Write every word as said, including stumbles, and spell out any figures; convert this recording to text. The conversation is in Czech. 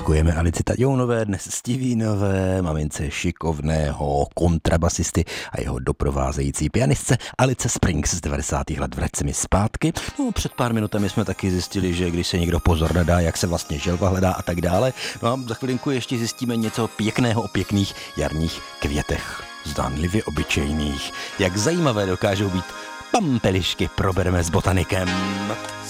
Děkujeme Alici Taďounové, dnes Stevínové, mamince šikovného kontrabasisty a jeho doprovázející pianistce Alice Springs z devadesátých let. Vrať se mi zpátky. No, před pár minutami jsme taky zjistili, že když se někdo pozor nedá, jak se vlastně želva hledá a tak dále. No a za chvilinku ještě zjistíme něco pěkného o pěkných jarních květech. Zdánlivě obyčejných. Jak zajímavé dokážou být pampelišky, probereme s botanikem.